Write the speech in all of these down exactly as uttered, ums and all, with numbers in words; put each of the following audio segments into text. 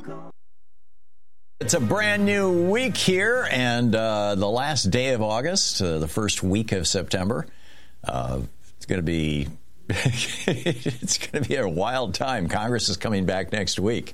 It's a brand new week here, and uh, the last day of August, uh, the first week of September. Uh, it's going to be it's going to be a wild time. Congress is coming back next week,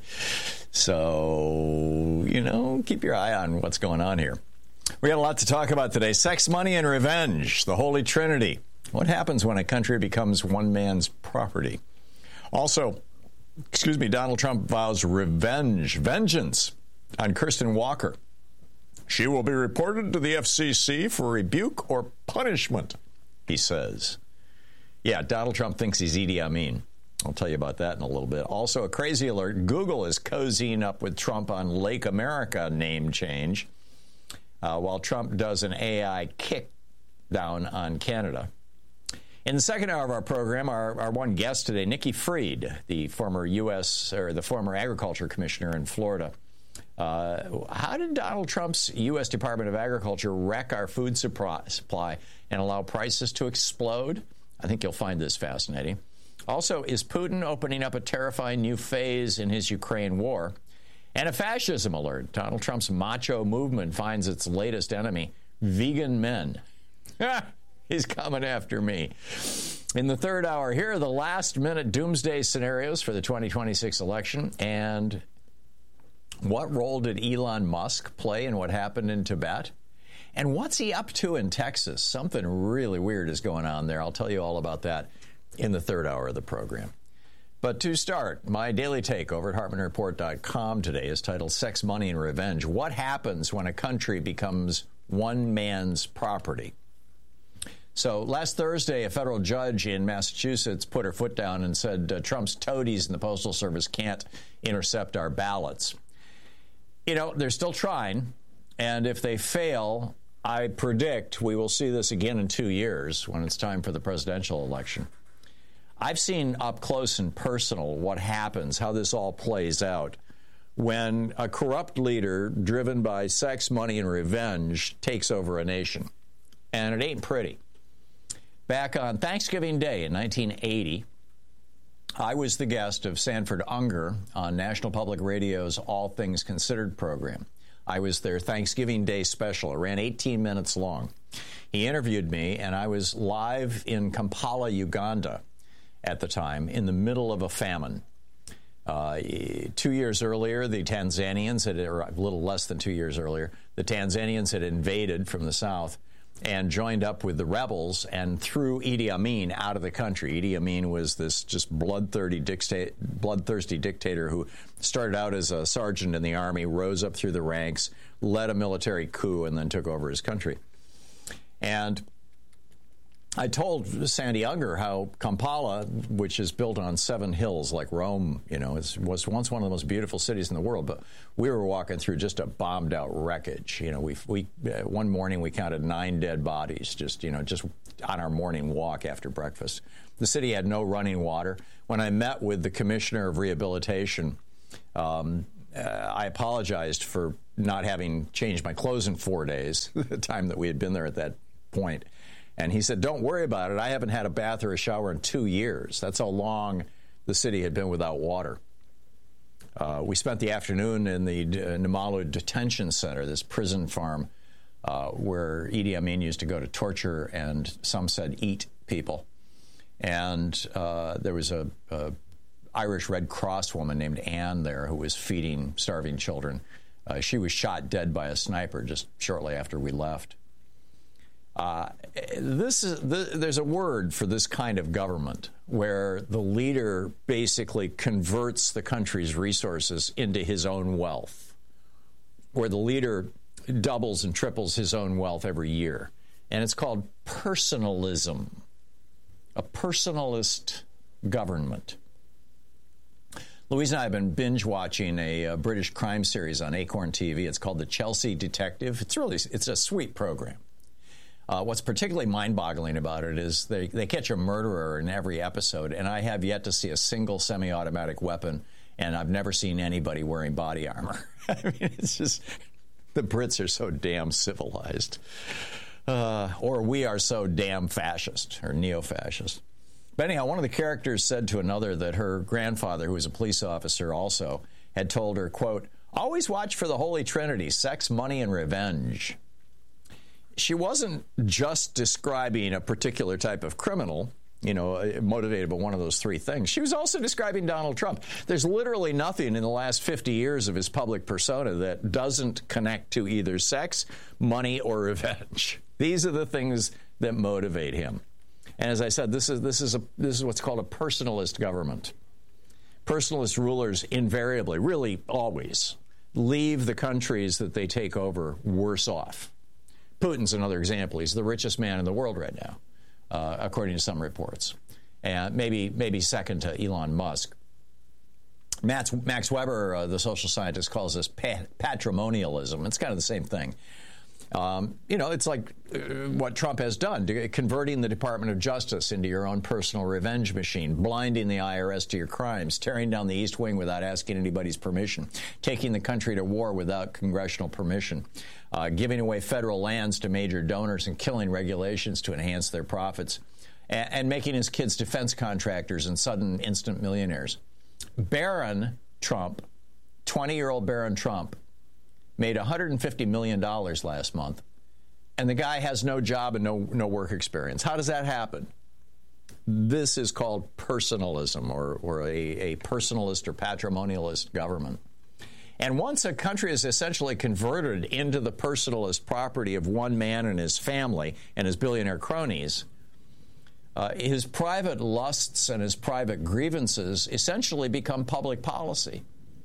so you know, keep your eye on what's going on here. We got a lot to talk about today: sex, money, and revenge, the Holy Trinity. What happens when a country becomes one man's property? Also, excuse me, Donald Trump vows revenge, vengeance on Kirsten Walker. She will be reported to the F C C for rebuke or punishment, he says. Yeah, Donald Trump thinks he's Idi Amin. I'll tell you about that in a little bit. Also, a crazy alert. Google is cozying up with Trump on Lake America name change, uh, while Trump does an A I kick down on Canada. In the second hour of our program, our, our one guest today, Nikki Fried, the former U S or the former agriculture commissioner in Florida. Uh, how did Donald Trump's U S Department of Agriculture wreck our food supply and allow prices to explode? I think you'll find this fascinating. Also, is Putin opening up a terrifying new phase in his Ukraine war? And a fascism alert. Donald Trump's macho movement finds its latest enemy, vegan men. He's coming after me. In the third hour, here are the last-minute doomsday scenarios for the twenty twenty-six election. And what role did Elon Musk play in what happened in Tibet? And what's he up to in Texas? Something really weird is going on there. I'll tell you all about that in the third hour of the program. But to start, my daily take over at Hartman Report dot com today is titled Sex, Money, and Revenge. What happens when a country becomes one man's property? So last Thursday, a federal judge in Massachusetts put her foot down and said uh, Trump's toadies in the Postal Service can't intercept our ballots. You know, they're still trying, and if they fail, I predict we will see this again in two years when it's time for the presidential election. I've seen up close and personal what happens, how this all plays out when a corrupt leader driven by sex, money, and revenge takes over a nation. And it ain't pretty. Back on Thanksgiving Day in nineteen eighty, I was the guest of Sanford Unger on National Public Radio's All Things Considered program. I was their Thanksgiving Day special. It ran eighteen minutes long. He interviewed me, and I was live in Kampala, Uganda at the time, in the middle of a famine. Uh, two years earlier, the Tanzanians had, or a little less than two years earlier, the Tanzanians had invaded from the south and joined up with the rebels and threw Idi Amin out of the country. Idi Amin was this just bloodthirsty, dicta- bloodthirsty dictator who started out as a sergeant in the army, rose up through the ranks, led a military coup, and then took over his country. And I told Sandy Unger how Kampala, which is built on seven hills like Rome, you know, it was once one of the most beautiful cities in the world, but we were walking through just a bombed-out wreckage. You know, we we uh, one morning we counted nine dead bodies, just you know, just on our morning walk after breakfast. The city had no running water. When I met with the commissioner of rehabilitation, um, uh, I apologized for not having changed my clothes in four days, the time that we had been there at that point. And he said, don't worry about it. I haven't had a bath or a shower in two years. That's how long the city had been without water. Uh, we spent the afternoon in the uh, Namalu Detention Center, this prison farm uh, where Idi Amin used to go to torture and, some said, eat people. And uh, there was a, a Irish Red Cross woman named Anne there who was feeding starving children. Uh, she was shot dead by a sniper just shortly after we left. Uh, this is the, there's a word for this kind of government where the leader basically converts the country's resources into his own wealth, where the leader doubles and triples his own wealth every year. And it's called personalism, a personalist government. Louise and I have been binge watching a, a British crime series on Acorn T V. It's called The Chelsea Detective. It's really, it's a sweet program. Uh, what's particularly mind-boggling about it is they, they catch a murderer in every episode, and I have yet to see a single semi-automatic weapon, and I've never seen anybody wearing body armor. I mean, it's just, the Brits are so damn civilized. Uh, or we are so damn fascist, or neo-fascist. But anyhow, one of the characters said to another that her grandfather, who was a police officer also, had told her, quote, "Always watch for the Holy Trinity, sex, money, and revenge." She wasn't just describing a particular type of criminal, you know, motivated by one of those three things. She was also describing Donald Trump. There's literally nothing in the last fifty years of his public persona that doesn't connect to either sex, money, or revenge. These are the things that motivate him. And as I said, this is this is a this is what's called a personalist government. Personalist rulers invariably, really always, leave the countries that they take over worse off. Putin's another example. He's the richest man in the world right now, uh, according to some reports, and maybe maybe second to Elon Musk. Max, Max Weber, uh, the social scientist, calls this pat- patrimonialism. It's kind of the same thing. Um, you know, it's like uh, what Trump has done, to, converting the Department of Justice into your own personal revenge machine, blinding the I R S to your crimes, tearing down the East Wing without asking anybody's permission, taking the country to war without congressional permission, uh, giving away federal lands to major donors and killing regulations to enhance their profits, and, and making his kids defense contractors and sudden instant millionaires. Barron Trump, twenty-year-old Barron Trump, made one hundred fifty million dollars last month, and the guy has no job and no no work experience. How does that happen? This is called personalism, or, or a, a personalist or patrimonialist government. And once a country is essentially converted into the personalist property of one man and his family and his billionaire cronies, uh, his private lusts and his private grievances essentially become public policy.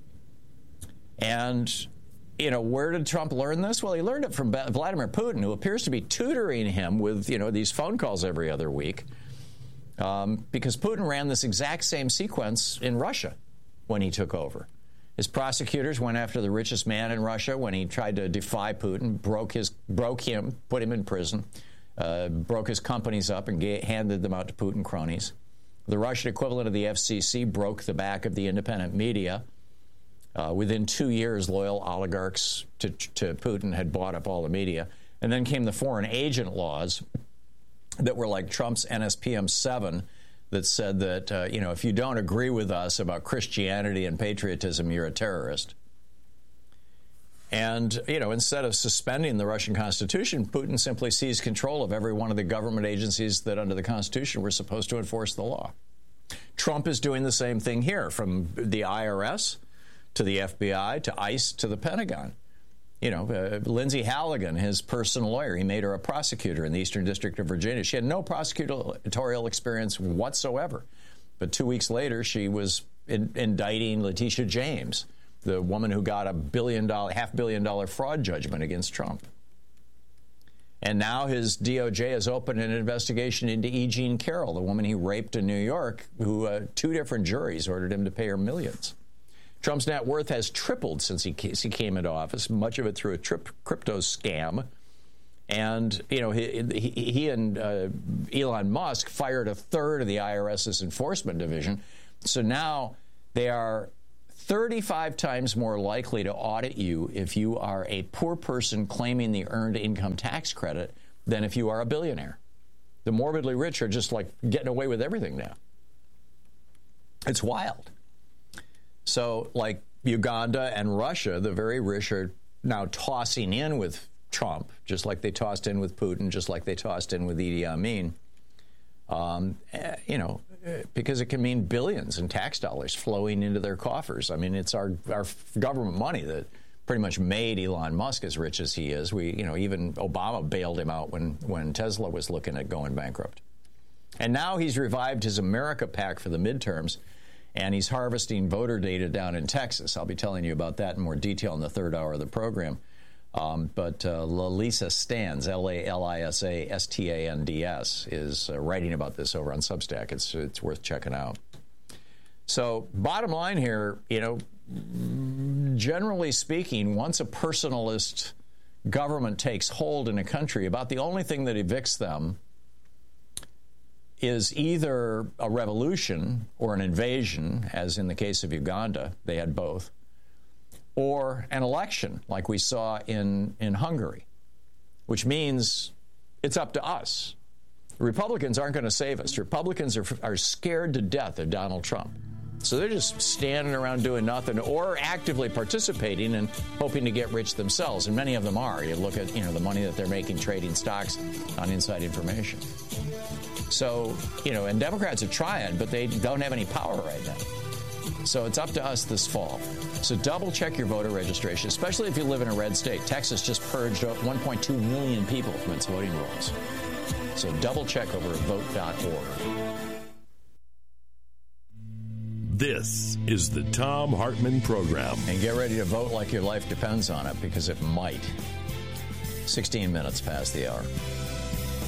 And you know, where did Trump learn this? Well, he learned it from Vladimir Putin, who appears to be tutoring him with, you know, these phone calls every other week, um, because Putin ran this exact same sequence in Russia when he took over. His prosecutors went after the richest man in Russia when he tried to defy Putin, broke his, broke him, put him in prison, uh, broke his companies up and ga- handed them out to Putin cronies. The Russian equivalent of the F C C broke the back of the independent media. Uh, within two years, loyal oligarchs to, to Putin had bought up all the media. And then came the foreign agent laws that were like Trump's N S P M seven that said that, uh, you know, if you don't agree with us about Christianity and patriotism, you're a terrorist. And, you know, instead of suspending the Russian Constitution, Putin simply seized control of every one of the government agencies that under the Constitution were supposed to enforce the law. Trump is doing the same thing here, from the I R S to the F B I, to ICE, to the Pentagon. You know, uh, Lindsay Halligan, his personal lawyer, he made her a prosecutor in the Eastern District of Virginia. She had no prosecutorial experience whatsoever. But two weeks later, she was in, indicting Letitia James, the woman who got a billion dollar, half billion dollar fraud judgment against Trump. And now his D O J has opened an investigation into E. Jean Carroll, the woman he raped in New York, who uh, two different juries ordered him to pay her millions. Trump's net worth has tripled since he came into office, much of it through a trip, crypto scam. And, you know, he, he, he and uh, Elon Musk fired a third of the IRS's enforcement division. So now they are thirty-five times more likely to audit you if you are a poor person claiming the earned income tax credit than if you are a billionaire. The morbidly rich are just like getting away with everything now. It's wild. So, like Uganda and Russia, the very rich are now tossing in with Trump, just like they tossed in with Putin, just like they tossed in with Idi Amin, um, you know, because it can mean billions in tax dollars flowing into their coffers. I mean, it's our, our government money that pretty much made Elon Musk as rich as he is. We, you know, even Obama bailed him out when, when Tesla was looking at going bankrupt. And now he's revived his America PAC for the midterms. And he's harvesting voter data down in Texas. I'll be telling you about that in more detail in the third hour of the program. Um, but uh, Lalisa Stans, L A L I S A S T A N D S, is uh, writing about this over on Substack. It's it's worth checking out. So bottom line here, you know, generally speaking, once a personalist government takes hold in a country, about the only thing that evicts them is either a revolution or an invasion, as in the case of Uganda, they had both, or an election, like we saw in, in Hungary, which means it's up to us. The Republicans aren't going to save us. Republicans are, are scared to death of Donald Trump. So they're just standing around doing nothing or actively participating and hoping to get rich themselves. And many of them are. You look at, you know, the money that they're making trading stocks on inside information. So, you know, and Democrats are trying, but they don't have any power right now. So it's up to us this fall. So double check your voter registration, especially if you live in a red state. Texas just purged one point two million people from its voting rolls. So double check over at vote dot org. This is the Thom Hartmann Program. And get ready to vote like your life depends on it, because it might. sixteen minutes past the hour.